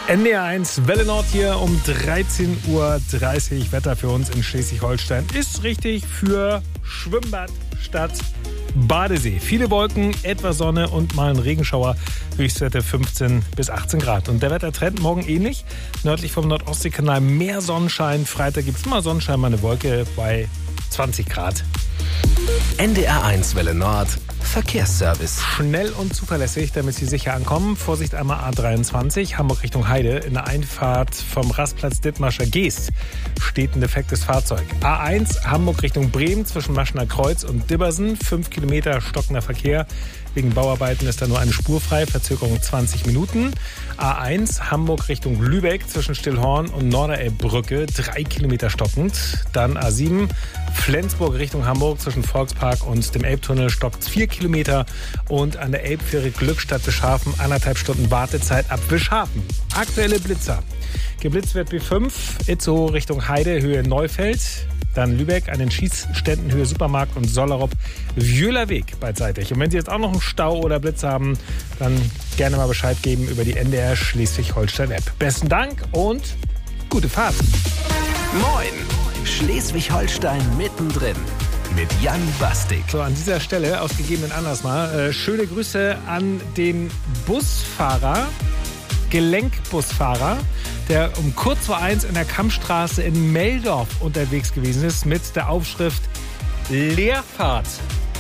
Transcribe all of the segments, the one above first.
NDR1 Welle Nord hier um 13:30 Uhr. Wetter für uns in Schleswig-Holstein ist richtig für Schwimmbad statt Badesee. Viele Wolken, etwas Sonne und mal ein Regenschauer. Höchstwerte 15 bis 18 Grad. Und der Wettertrend morgen ähnlich. Nördlich vom Nordostseekanal mehr Sonnenschein. Freitag gibt es mal Sonnenschein, mal eine Wolke bei 20 Grad. NDR1 Welle Nord Verkehrsservice. Schnell und zuverlässig, damit Sie sicher ankommen. Vorsicht einmal A23, Hamburg Richtung Heide. In der Einfahrt vom Rastplatz Dithmarscher Geest steht ein defektes Fahrzeug. A1 Hamburg Richtung Bremen zwischen Maschener Kreuz und Dibbersen. 5 Kilometer stockender Verkehr. Wegen Bauarbeiten ist da nur eine Spur frei, Verzögerung 20 Minuten. A1 Hamburg Richtung Lübeck zwischen Stillhorn und Norderelbbrücke 3 Kilometer stockend. Dann A7 Flensburg Richtung Hamburg zwischen Volkspark und dem Elbtunnel stockt 4 Kilometer. Und an der Elbfähre Glückstadt Wischhafen 1,5 Stunden Wartezeit ab Wischhafen. Aktuelle Blitzer. Geblitzt wird B5 Itzehoe Richtung Heide, Höhe Neufeld. Dann Lübeck an den Schießständen Höhe Supermarkt und Sollerop Wühlerweg beidseitig. Und wenn Sie jetzt auch noch einen Stau oder Blitz haben, dann gerne mal Bescheid geben über die NDR Schleswig-Holstein-App. Besten Dank und gute Fahrt. Moin! Schleswig-Holstein mittendrin mit Jan Bastik. So, an dieser Stelle, aus gegebenen Anlass mal, schöne Grüße an den Busfahrer, Gelenkbusfahrer, der um kurz vor 1 in der Kammstraße in Meldorf unterwegs gewesen ist mit der Aufschrift Leerfahrt.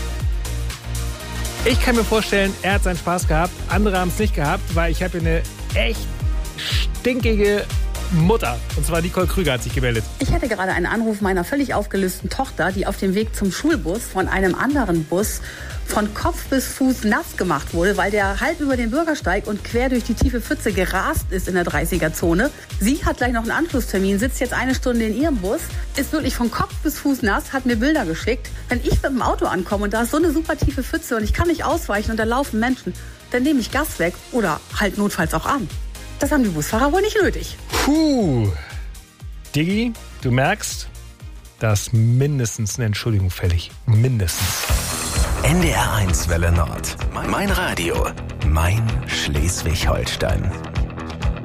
Ich kann mir vorstellen, er hat seinen Spaß gehabt, andere haben es nicht gehabt, weil ich habe eine echt stinkige Mutter. Und zwar Nicole Krüger hat sich gemeldet. Ich hatte gerade einen Anruf meiner völlig aufgelösten Tochter, die auf dem Weg zum Schulbus von einem anderen Bus von Kopf bis Fuß nass gemacht wurde, weil der halb über den Bürgersteig und quer durch die tiefe Pfütze gerast ist in der 30er-Zone. Sie hat gleich noch einen Anschlusstermin, sitzt jetzt 1 Stunde in ihrem Bus, ist wirklich von Kopf bis Fuß nass, hat mir Bilder geschickt. Wenn ich mit dem Auto ankomme und da ist so eine super tiefe Pfütze und ich kann nicht ausweichen und da laufen Menschen, dann nehme ich Gas weg oder halt notfalls auch an. Das haben die Busfahrer wohl nicht nötig. Puh. Diggi, du merkst, da ist mindestens eine Entschuldigung fällig. Mindestens. NDR1 Welle Nord. Mein Radio. Mein Schleswig-Holstein.